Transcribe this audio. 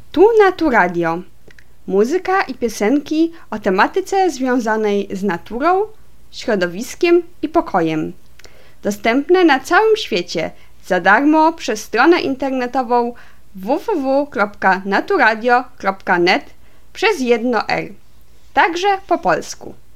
Tu Naturadio. Muzyka i piosenki o tematyce związanej z naturą, środowiskiem i pokojem. Dostępne na całym świecie za darmo przez stronę internetową www.naturadio.net przez jedno R. Także po polsku.